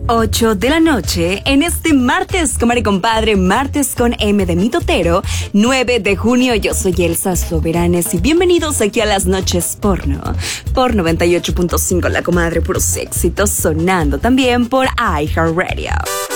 8 de la noche en este martes, comadre y compadre, martes con M de mitotero, 9 de junio. Yo soy Elsa Soberanes y bienvenidos aquí a las noches porno. Por 98.5, la comadre, puros éxitos sonando también por iHeartRadio.